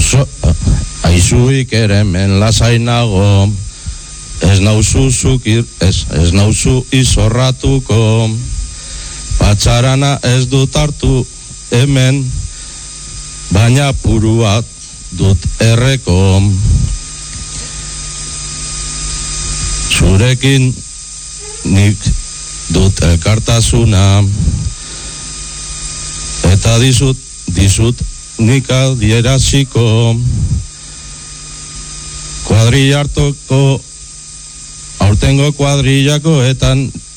Aizuik ere hemen lasainago, ez nauzu izorratuko, patxarana ez dut hartu hemen, baina puruat dut erreko. Zurekin nik dut elkartasuna, eta dizut nik adieraziko, kuadrilla hartoko, aurtengo kuadrillakoetan